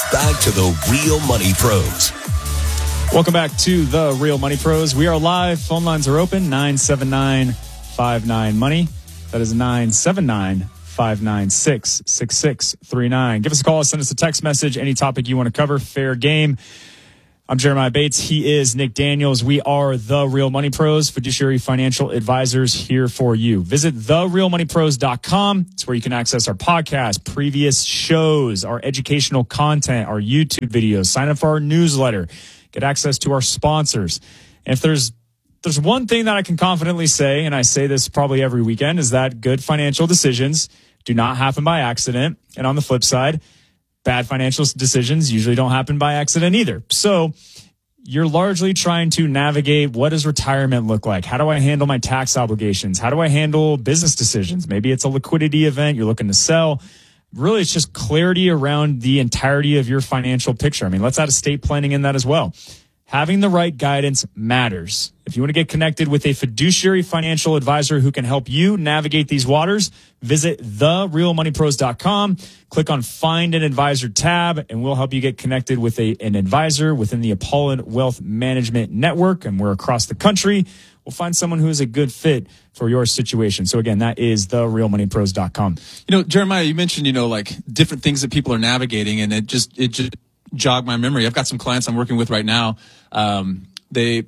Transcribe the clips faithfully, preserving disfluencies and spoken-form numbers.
back to the Real Money Pros. Welcome back to the Real Money Pros. We are live. Phone lines are open. nine seven nine, five nine, money. That is nine seven nine, five nine six, six six three nine. Give us a call. Send us a text message. Any topic you want to cover. Fair game. I'm Jeremiah Bates. He is Nick Daniels. We are the Real Money Pros, fiduciary financial advisors here for you. Visit the real money pros dot com. It's where you can access our podcast, previous shows, our educational content, our YouTube videos, sign up for our newsletter, get access to our sponsors. And if there's there's one thing that I can confidently say, and I say this probably every weekend, is that good financial decisions do not happen by accident. And on the flip side, bad financial decisions usually don't happen by accident either. So you're largely trying to navigate, what does retirement look like? How do I handle my tax obligations? How do I handle business decisions? Maybe it's a liquidity event you're looking to sell. Really, it's just clarity around the entirety of your financial picture. I mean, let's add estate planning in that as well. Having the right guidance matters. If you want to get connected with a fiduciary financial advisor who can help you navigate these waters, visit the real money pros dot com. Click on Find an Advisor tab, and we'll help you get connected with a, an advisor within the Apollo Wealth Management Network. And we're across the country. We'll find someone who is a good fit for your situation. So again, that is the real money pros dot com. You know, Jeremiah, you mentioned, you know, like different things that people are navigating, and it just, it just jogged my memory. I've got some clients I'm working with right now. Um, they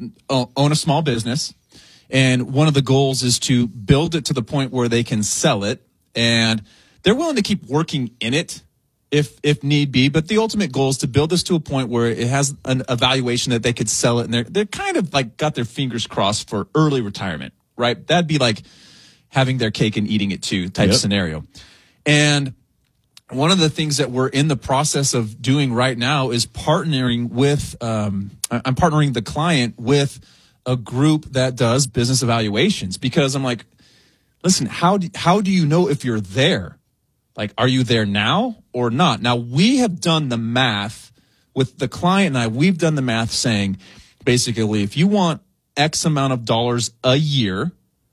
own a small business, and one of the goals is to build it to the point where they can sell it, and they're willing to keep working in it if if need be. But the ultimate goal is to build this to a point where it has an evaluation that they could sell it, and they're they're kind of like got their fingers crossed for early retirement, right? That'd be like having their cake and eating it too type Yep. of scenario. And one of the things that we're in the process of doing right now is partnering with, um, I'm partnering the client with a group that does business evaluations, because I'm like, listen, how do, how do you know if you're there? Like, are you there now or not? Now, we have done the math with the client and I, we've done the math saying, basically, if you want X amount of dollars a year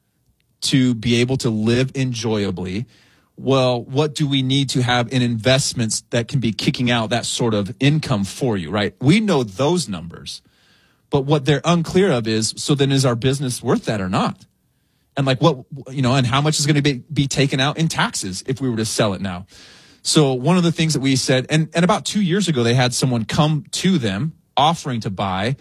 to be able to live enjoyably, well, what do we need to have in investments that can be kicking out that sort of income for you, right? We know those numbers, but what they're unclear of is, so then is our business worth that or not? And like what, you know, and how much is going to be, be taken out in taxes if we were to sell it now? So one of the things that we said, and, and about two years ago, they had someone come to them offering to buy,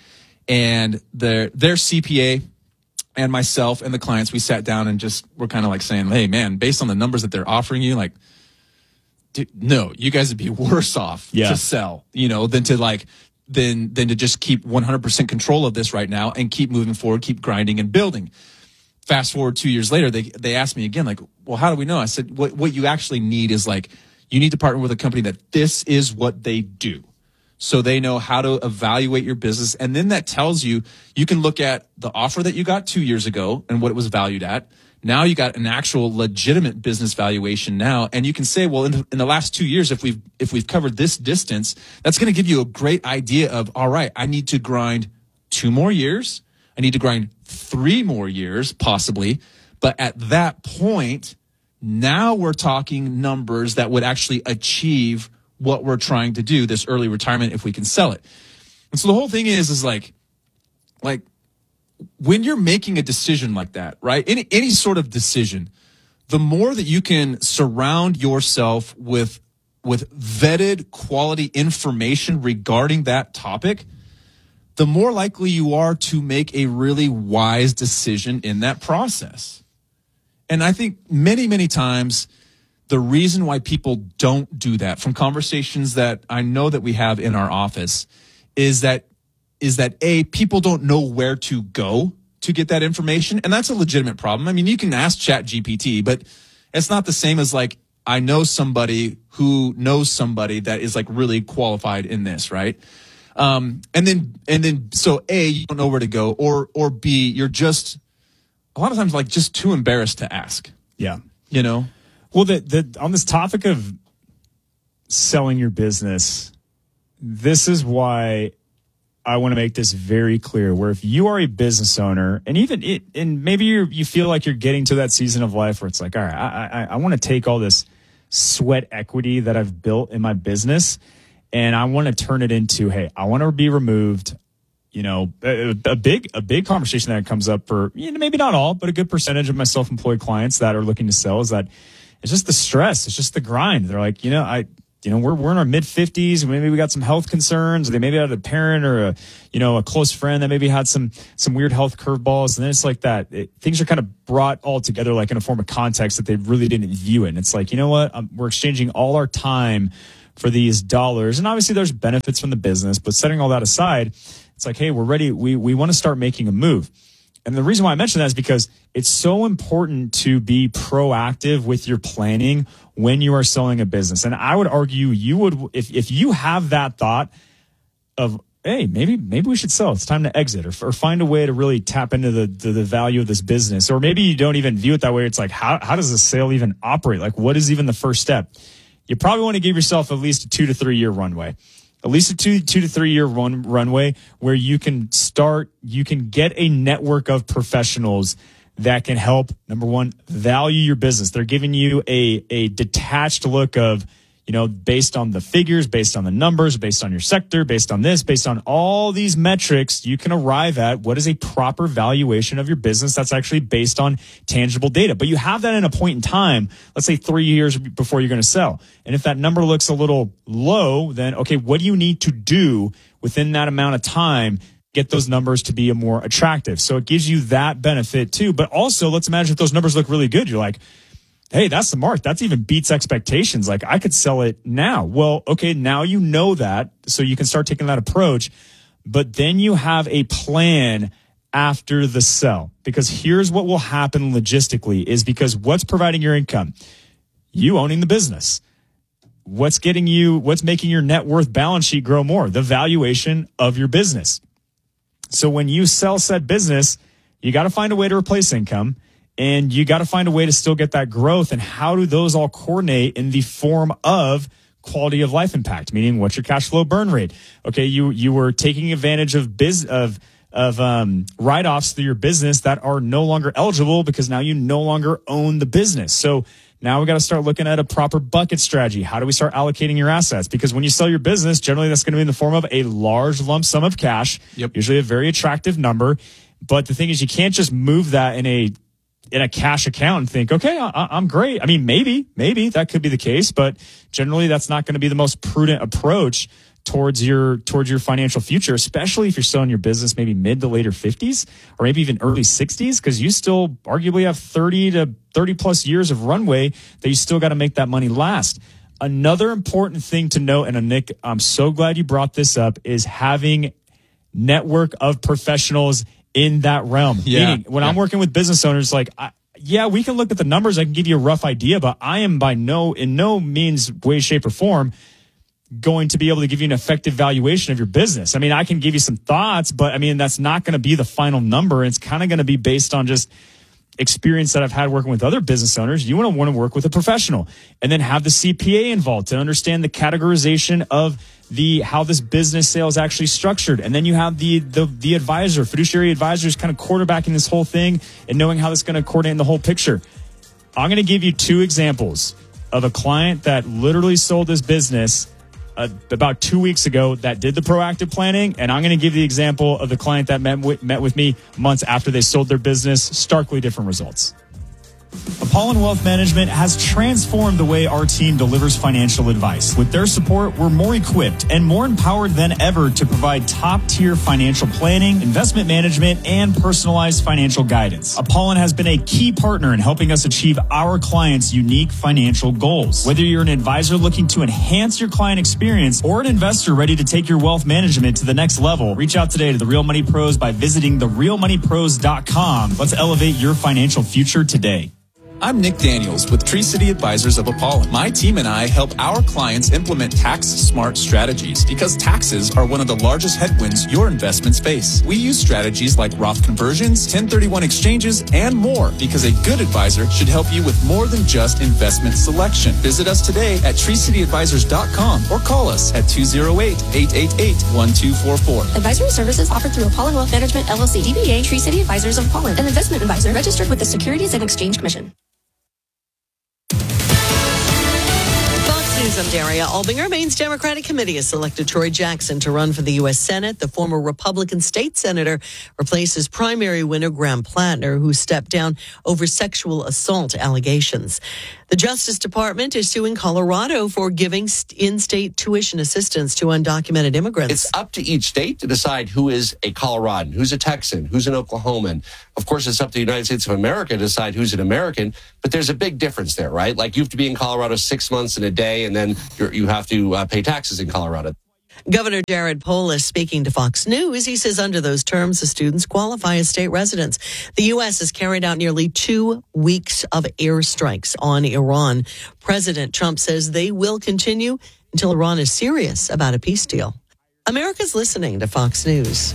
and their, their C P A and myself and the clients, we sat down and just were kind of like saying, hey, man, based on the numbers that they're offering you, like, dude, no, you guys would be worse off Yeah. to sell, you know, than to like, than, than to just keep one hundred percent control of this right now and keep moving forward, keep grinding and building. Fast forward two years later, they, they asked me again, like, well, how do we know? I said, what, what you actually need is like, you need to partner with a company that this is what they do. So they know how to evaluate your business. And then that tells you, you can look at the offer that you got two years ago and what it was valued at. Now you got an actual legitimate business valuation now. And you can say, well, in the, in the last two years, if we've, if we've covered this distance, that's going to give you a great idea of, all right, I need to grind two more years. I need to grind three more years, possibly. But at that point, now we're talking numbers that would actually achieve what we're trying to do, this early retirement, if we can sell it. And so the whole thing is, is like, like when you're making a decision like that, right? Any, any sort of decision, the more that you can surround yourself with, with vetted quality information regarding that topic, the more likely you are to make a really wise decision in that process. And I think many, many times, the reason why people don't do that, from conversations that I know that we have in our office, is that is that A, people don't know where to go to get that information. And that's a legitimate problem. I mean, you can ask Chat G P T, but it's not the same as like, I know somebody who knows somebody that is like really qualified in this, right? Um, and then, and then, so A, you don't know where to go, or, or B, you're just, a lot of times like just too embarrassed to ask. Yeah. You know? Well, the, the, on this topic of selling your business, this is why I want to make this very clear, where if you are a business owner, and even it, and maybe you you feel like you're getting to that season of life where it's like, all right, I, I, I want to take all this sweat equity that I've built in my business and I want to turn it into, hey, I want to be removed. You know, a, a big a big conversation that comes up for, you know, maybe not all, but a good percentage of my self-employed clients that are looking to sell is that it's just the stress, it's just the grind. They're like, you know, I, you know, we're we're in our mid fifties, maybe we got some health concerns. They maybe had a parent or a, you know, a close friend that maybe had some some weird health curveballs, and then it's like that. It, things are kind of brought all together like in a form of context that they really didn't view it. And it's like, you know what, um, we're exchanging all our time for these dollars, and obviously there's benefits from the business, but setting all that aside, it's like, hey, we're ready. We we want to start making a move. And the reason why I mention that is because it's so important to be proactive with your planning when you are selling a business. And I would argue you would, if if you have that thought of, hey, maybe maybe we should sell, it's time to exit, or, or find a way to really tap into the, the the value of this business. Or maybe you don't even view it that way. It's like, how how does a sale even operate? Like, what is even the first step? You probably want to give yourself at least a two to three year runway. At least a two, two to three year run, runway where you can start, you can get a network of professionals that can help, number one, value your business. They're giving you a, a detached look of, you know, based on the figures, based on the numbers, based on your sector, based on this, based on all these metrics, you can arrive at what is a proper valuation of your business that's actually based on tangible data. But you have that in a point in time, let's say three years before you're going to sell. And if that number looks a little low, then, okay, what do you need to do within that amount of time, get those numbers to be more attractive? So it gives you that benefit too. But also, let's imagine if those numbers look really good. You're like, hey, that's the mark. That's even beats expectations. Like, I could sell it now. Well, okay, now you know that, so you can start taking that approach. But then you have a plan after the sell. Because here's what will happen logistically is because what's providing your income? You owning the business. What's getting you, what's making your net worth balance sheet grow more? The valuation of your business. So when you sell said business, you got to find a way to replace income. And you got to find a way to still get that growth. And how do those all coordinate in the form of quality of life impact? Meaning, what's your cash flow burn rate? Okay, you you were taking advantage of biz of of um, write-offs through your business that are no longer eligible because now you no longer own the business. So now we got to start looking at a proper bucket strategy. How do we start allocating your assets? Because when you sell your business, generally that's going to be in the form of a large lump sum of cash. Yep. Usually a very attractive number. But the thing is, you can't just move that in a in a cash account and think, okay, I, I'm great. I mean, maybe, maybe that could be the case, but generally that's not going to be the most prudent approach towards your, towards your financial future, especially if you're selling your business maybe mid to later fifties or maybe even early sixties, because you still arguably have thirty to thirty plus years of runway that you still got to make that money last. Another important thing to note, and Nick, I'm so glad you brought this up, is having network of professionals in that realm. Yeah. Meaning, when yeah. I'm working with business owners, like, I, yeah, we can look at the numbers. I can give you a rough idea, but I am by no, in no means, way, shape, or form going to be able to give you an effective valuation of your business. I mean, I can give you some thoughts, but I mean, that's not going to be the final number. It's kind of going to be based on just experience that I've had working with other business owners. You want to want to work with a professional and then have the C P A involved to understand the categorization of the how this business sale is actually structured. And then you have the the the advisor, fiduciary advisors kind of quarterbacking this whole thing and knowing how that's going to coordinate in the whole picture. I'm going to give you two examples of a client that literally sold this business uh, about two weeks ago that did the proactive planning. And I'm going to give the example of the client that met with, met with me months after they sold their business. Starkly different results. Apollon Wealth Management has transformed the way our team delivers financial advice. With their support, we're more equipped and more empowered than ever to provide top-tier financial planning, investment management, and personalized financial guidance. Apollon has been a key partner in helping us achieve our clients' unique financial goals. Whether you're an advisor looking to enhance your client experience or an investor ready to take your wealth management to the next level, reach out today to The Real Money Pros by visiting the real money pros dot com. Let's elevate your financial future today. I'm Nick Daniels with Tree City Advisors of Apollon. My team and I help our clients implement tax-smart strategies because taxes are one of the largest headwinds your investments face. We use strategies like Roth conversions, ten thirty-one exchanges, and more because a good advisor should help you with more than just investment selection. Visit us today at tree city advisors dot com or call us at two oh eight, eight eight eight, one two four four. Advisory services offered through Apollon Wealth Management, L L C, D B A, Tree City Advisors of Apollon, an investment advisor registered with the Securities and Exchange Commission. News I'm Daria Albinger. Maine's Democratic Committee has selected Troy Jackson to run for the U S Senate. The former Republican state senator replaces primary winner Graham Plattner, who stepped down over sexual assault allegations. The Justice Department is suing Colorado for giving in-state tuition assistance to undocumented immigrants. It's up to each state to decide who is a Coloradan, who's a Texan, who's an Oklahoman. Of course, it's up to the United States of America to decide who's an American, but there's a big difference there, right? Like you have to be in Colorado six months and a day, and then you're, you have to uh, pay taxes in Colorado. Governor Jared Polis speaking to Fox News. He says under those terms, the students qualify as state residents. The U S has carried out nearly two weeks of airstrikes on Iran. President Trump says they will continue until Iran is serious about a peace deal. America's listening to Fox News.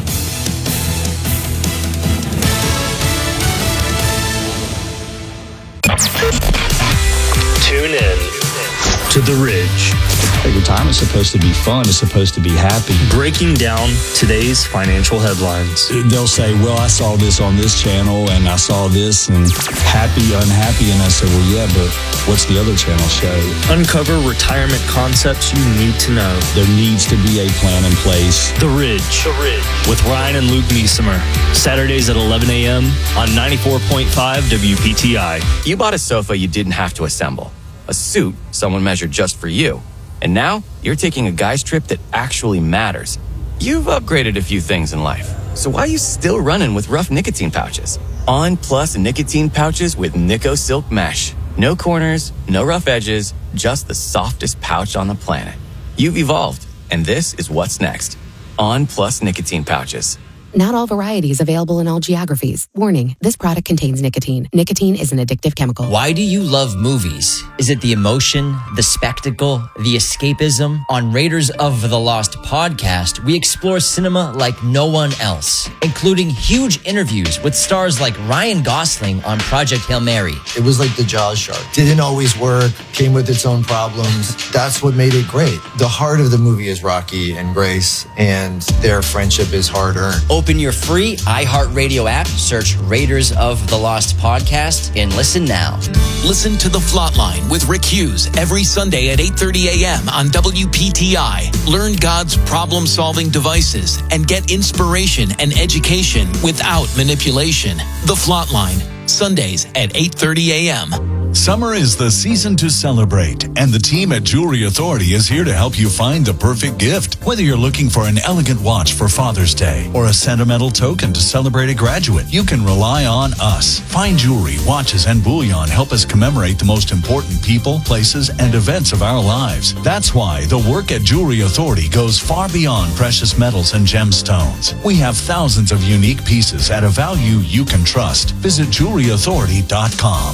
Tune in to The Ridge. Retirement's supposed to be fun. It's supposed to be happy. Breaking down today's financial headlines. They'll say, well, I saw this on this channel and I saw this and happy, unhappy. And I said, well, yeah, but what's the other channel show? Uncover retirement concepts you need to know. There needs to be a plan in place. The Ridge. The Ridge. With Ryan and Luke Niesemer. Saturdays at eleven a.m. on ninety-four point five W P T I. You bought a sofa you didn't have to assemble. A suit someone measured just for you. And now, you're taking a guy's trip that actually matters. You've upgraded a few things in life. So why are you still running with rough nicotine pouches? On Plus nicotine pouches with Nico Silk Mesh. No corners, no rough edges, just the softest pouch on the planet. You've evolved, and this is what's next. On Plus nicotine pouches. Not all varieties available in all geographies. Warning, this product contains nicotine. Nicotine is an addictive chemical. Why do you love movies? Is it the emotion, the spectacle, the escapism? On Raiders of the Lost podcast, we explore cinema like no one else, including huge interviews with stars like Ryan Gosling on Project Hail Mary. It was like the Jaws shark. Didn't always work, came with its own problems. That's what made it great. The heart of the movie is Rocky and Grace, and their friendship is hard-earned. Open your free iHeartRadio app, search Raiders of the Lost podcast, and listen now. Listen to The Flatline with Rick Hughes every Sunday at eight thirty a.m. on W P T I. Learn God's problem-solving devices and get inspiration and education without manipulation. The Flatline, Sundays at eight thirty a.m. Summer is the season to celebrate, and the team at Jewelry Authority is here to help you find the perfect gift. Whether you're looking for an elegant watch for Father's Day or a sentimental token to celebrate a graduate, you can rely on us. Fine jewelry, watches, and bullion help us commemorate the most important people, places, and events of our lives. That's why the work at Jewelry Authority goes far beyond precious metals and gemstones. We have thousands of unique pieces at a value you can trust. Visit jewelry authority dot com.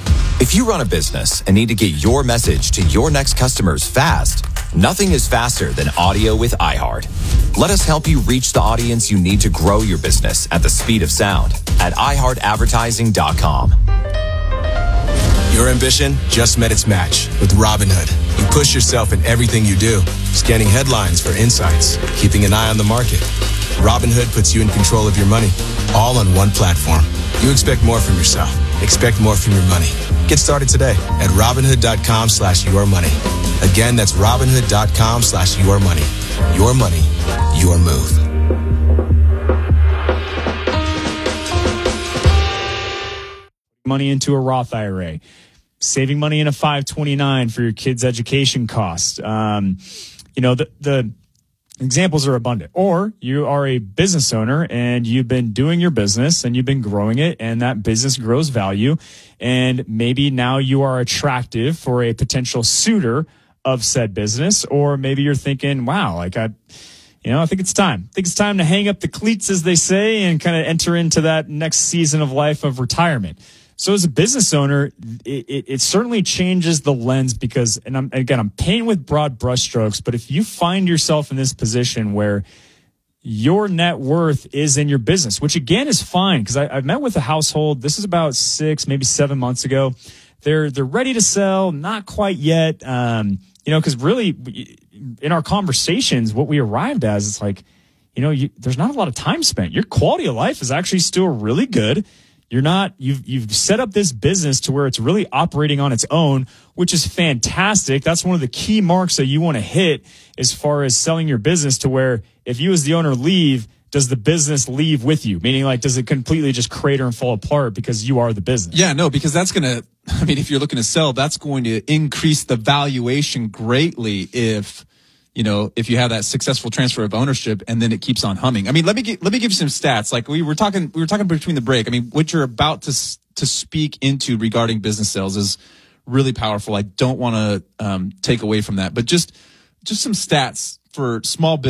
If you run a business and need to get your message to your next customers fast, nothing is faster than audio with iHeart. Let us help you reach the audience you need to grow your business at the speed of sound at i heart advertising dot com. Your ambition just met its match with Robinhood. You push yourself in everything you do, scanning headlines for insights, keeping an eye on the market. Robinhood puts you in control of your money, all on one platform. You expect more from yourself. Expect more from your money. Get started today at Robinhood.com slash your money. Again, that's Robinhood.com slash your money. Your money, your move. Money into a Roth I R A, saving money in a five twenty-nine for your kids' education costs. Um, you know, the, the examples are abundant. Or you are a business owner and you've been doing your business and you've been growing it, and that business grows value. And maybe now you are attractive for a potential suitor of said business. Or maybe you're thinking, wow, like I, you know, I think it's time. I think it's time to hang up the cleats, as they say, and kind of enter into that next season of life of retirement. So as a business owner, it, it, it certainly changes the lens because, and I'm, again, I'm painting with broad brushstrokes, but if you find yourself in this position where your net worth is in your business, which again is fine, because I've met with a household, this is about six, maybe seven months ago. They're, they're ready to sell, not quite yet. Um, you know, because really in our conversations, what we arrived as, it's like, you know, you, there's not a lot of time spent. Your quality of life is actually still really good. You're not, you've, you've set up this business to where it's really operating on its own, which is fantastic. That's one of the key marks that you want to hit as far as selling your business, to where if you as the owner leave, does the business leave with you? Meaning, like, does it completely just crater and fall apart because you are the business? Yeah, no, because that's going to, I mean, if you're looking to sell, that's going to increase the valuation greatly if, you know, if you have that successful transfer of ownership and then it keeps on humming. I mean, let me get, let me give you some stats. Like we were talking, we were talking between the break. I mean, what you're about to to speak into regarding business sales is really powerful. I don't want to um, take away from that, but just just some stats for small business.